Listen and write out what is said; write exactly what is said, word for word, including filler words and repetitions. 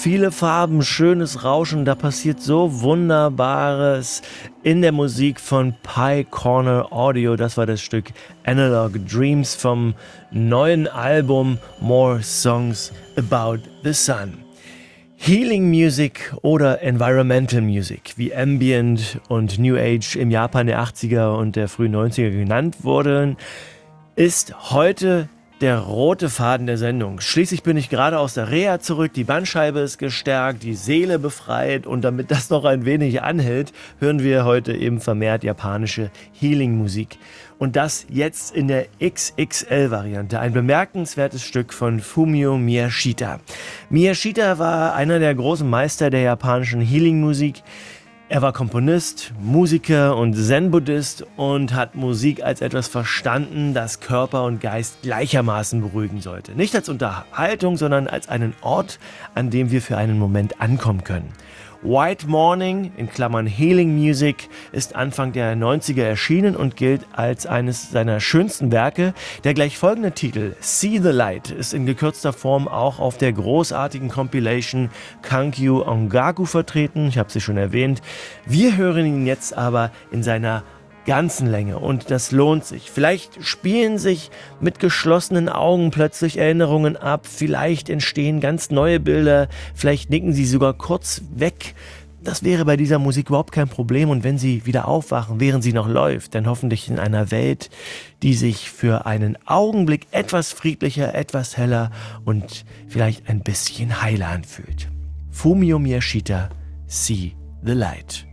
viele Farben, schönes Rauschen, da passiert so Wunderbares in der Musik von Pye Corner Audio. Das war das Stück Analog Dreams vom neuen Album More Songs About the Sun. Healing Music oder Environmental Music, wie Ambient und New Age im Japan der achtziger und der frühen neunziger genannt wurden, ist heute der rote Faden der Sendung. Schließlich bin ich gerade aus der Reha zurück, die Bandscheibe ist gestärkt, die Seele befreit und damit das noch ein wenig anhält, hören wir heute eben vermehrt japanische Healing-Musik. Und das jetzt in der X X L-Variante. Ein bemerkenswertes Stück von Fumio Miyashita. Miyashita war einer der großen Meister der japanischen Healing-Musik. Er war Komponist, Musiker und Zen-Buddhist und hat Musik als etwas verstanden, das Körper und Geist gleichermaßen beruhigen sollte. Nicht als Unterhaltung, sondern als einen Ort, an dem wir für einen Moment ankommen können. White Morning, in Klammern Healing Music, ist Anfang der neunziger erschienen und gilt als eines seiner schönsten Werke. Der gleich folgende Titel, See the Light, ist in gekürzter Form auch auf der großartigen Compilation Kankyu Ongaku vertreten. Ich habe sie schon erwähnt. Wir hören ihn jetzt aber in seiner ganzen Länge und das lohnt sich. Vielleicht spielen sich mit geschlossenen Augen plötzlich Erinnerungen ab, vielleicht entstehen ganz neue Bilder, vielleicht nicken sie sogar kurz weg. Das wäre bei dieser Musik überhaupt kein Problem und wenn sie wieder aufwachen, während sie noch läuft, dann hoffentlich in einer Welt, die sich für einen Augenblick etwas friedlicher, etwas heller und vielleicht ein bisschen heiler anfühlt. Fumio Miyashita, See the Light.